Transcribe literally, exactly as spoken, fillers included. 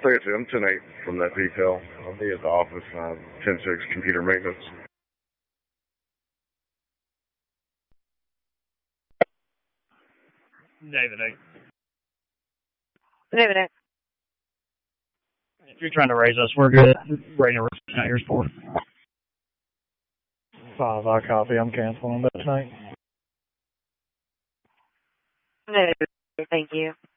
Say it's M ten eight from that detail. I'll be at the office, uh, ten six computer maintenance. David eight. David eight. If you're trying to raise us, we're good. Radio not yours for. Five, I copy. I'm canceling that tonight. David, thank you.